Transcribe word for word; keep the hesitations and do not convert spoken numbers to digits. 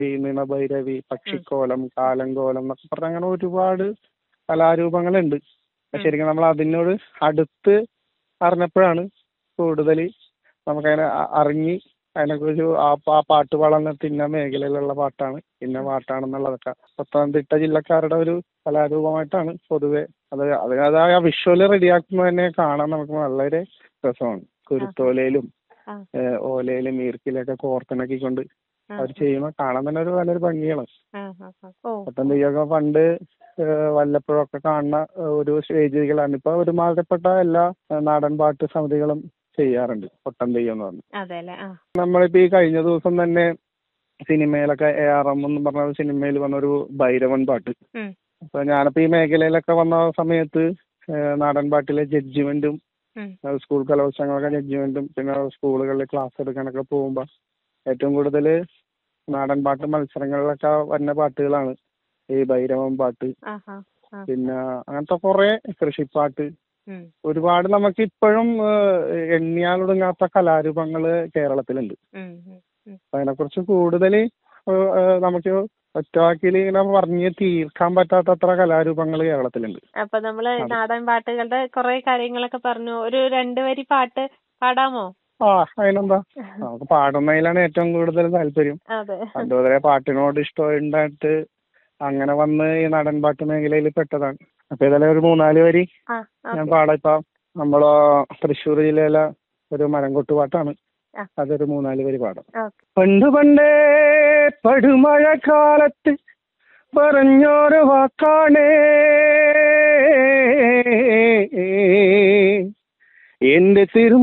ഈ നിണഭൈരവി, ഉം. പക്ഷിക്കോലം, കാലങ്കോലം എന്നൊക്കെ പറഞ്ഞ അങ്ങനെ ഒരുപാട് കലാരൂപങ്ങളുണ്ട്. ഉം. ശരിക്കും നമ്മൾ അതിനോട് അടുത്ത് അറിഞ്ഞപ്പോഴാണ് കൂടുതൽ നമുക്കതിനെ അ- അറിഞ്ഞ് അതിനെക്കുറിച്ച് ആ പാ- ആ പാട്ട് പാടുന്നത് ഇന്ന മേഖലയിലുള്ള പാട്ടാണ്, ഇന്ന ഉം. പാട്ടാണെന്നുള്ളതൊക്കെ പത്തനംതിട്ട ജില്ലക്കാരുടെ ഒരു കലാരൂപമായിട്ടാണ് പൊതുവെ അത് അത് അത് ആ വിഷ്വല് റെഡിയാക്കുമ്പോൾ തന്നെ കാണാൻ നമുക്ക് വളരെ രസമാണ്. ആഹാ. കുരുത്തോലയിലും ആ. ഏഹ് ഓലയിലും ഈർക്കിലൊക്കെ കോർത്തിണക്കിക്കൊണ്ട് ആ. അവർ ചെയ്യുമ്പോൾ കാണാൻ തന്നെ ഒരു നല്ലൊരു ഭംഗിയാണ്. ആ. ആ. ആ. ഓ. പത്തനം തെയ്യമൊക്കെ പണ്ട് ഏഹ് വല്ലപ്പോഴൊക്കെ കാണുന്ന ഏഹ് ഒരു സ്റ്റേജുകളാണ്. ഇപ്പൊ ഒരുമാതിരിപ്പെട്ട എല്ലാ ഏഹ് നാടൻ പാട്ട് സമിതികളും ചെയ്യാറുണ്ട് പൊട്ടൻ തെയ്യം എന്ന് പറഞ്ഞു. അതെ അല്ലേ. ആ. നമ്മളിപ്പോ ഈ കഴിഞ്ഞ ദിവസം തന്നെ സിനിമയിലൊക്കെ എ ആർ എം എന്ന് പറഞ്ഞ ഒരു സിനിമയിൽ വന്ന ഒരു ഭൈരവൻ പാട്ട്. ഉം. അപ്പൊ ഞാനിപ്പോ ഈ മേഖലയിലൊക്കെ വന്ന സമയത്ത് ഏഹ് നാടൻ പാട്ടിലെ ജഡ്ജിമെന്റും ഉം. സ്കൂൾ കലോത്സവങ്ങളൊക്കെ ജഡ്ജിമെന്റും പിന്നെ സ്കൂളുകളിൽ ക്ലാസ് എടുക്കാനൊക്കെ പോകുമ്പോൾ ഏറ്റവും കൂടുതൽ നാടൻ പാട്ട് മത്സരങ്ങളിലൊക്കെ വരുന്ന പാട്ടുകളാണ് ഈ ഭൈരവൻ പാട്ട്, ആഹാ. ആ. പിന്നെ അങ്ങനത്തെ കുറെ കൃഷിപ്പാട്ട്, ഉം. ഒരുപാട് നമുക്ക് ഇപ്പോഴും എണ്ണിയാലൊടുങ്ങാത്ത കലാരൂപങ്ങള് കേരളത്തിലുണ്ട്. ഉം. ഉം. ഉം. അപ്പൊ അതിനെക്കുറിച്ച് കൂടുതൽ നമുക്ക് ഒറ്റവാക്കിൽ ഇങ്ങനെ പറഞ്ഞ് തീർക്കാൻ പറ്റാത്തത്ര കലാരൂപങ്ങൾ കേരളത്തിലുണ്ട്. അപ്പൊ നമ്മള് അത് നാടൻ പാട്ടുകളുടെ കുറെ കാര്യങ്ങളൊക്കെ പറഞ്ഞു. ഒരു രണ്ട് വരി പാട്ട് പാടാമോ? ആ അതിനെന്താ, നമുക്ക് പാടുന്നതിലാണ് ഏറ്റവും കൂടുതൽ താല്പര്യം. അതെ. പണ്ട് മുതലേ പാട്ടിനോട് ഇഷ്ടം ഉണ്ടായിട്ട് അങ്ങനെ വന്ന് ഈ നാടൻ പാട്ട് മേഖലയിൽ പെട്ടതാണ്. അപ്പൊ ഏതായാലും ഒരു മൂന്നാല് വരി ആ. ഞാൻ ഓക്കെ. പാടാം. ഇപ്പൊ നമ്മള് തൃശ്ശൂർ ജില്ലയിലെ ഒരു മരംകൊട്ട് പാട്ടാണ്. ആ. അതൊരു മൂന്നാല് വരി പാടാം. ഓക്കെ. പണ്ട് പണ്ടേ പടുമഴ കാലത്ത് പറഞ്ഞൊരു വാക്കാണേ എന്റെ തിരു